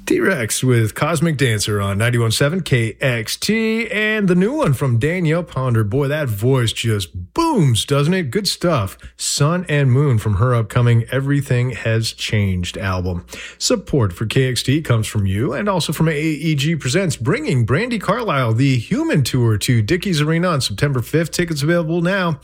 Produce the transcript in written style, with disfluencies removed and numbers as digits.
T-Rex with Cosmic Dancer on 91.7 KXT, and the new one from Danielle Ponder. Boy, that voice just booms, doesn't it? Good stuff. Sun and Moon from her upcoming Everything Has Changed album. Support for KXT comes from you and also from AEG Presents, bringing Brandi Carlile the Human Tour to Dickies Arena on September 5th. Tickets available now